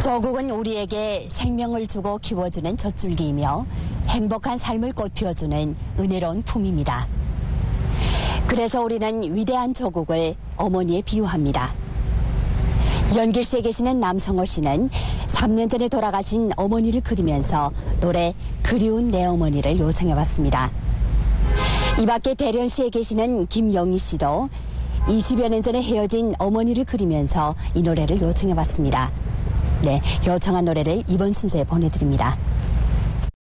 조국은 우리에게 생명을 주고 키워주는 젖줄기이며 행복한 삶을 꽃피워주는 은혜로운 품입니다. 그래서 우리는 위대한 조국을 어머니에 비유합니다. 연길시에 계시는 남성호 씨는 3년 전에 돌아가신 어머니를 그리면서 노래 그리운 내 어머니를 요청해봤습니다. 이 밖에 대련시에 계시는 김영희 씨도 20여 년 전에 헤어진 어머니를 그리면서 이 노래를 요청해봤습니다. 네, 요청한 노래를 이번 순서에 보내드립니다.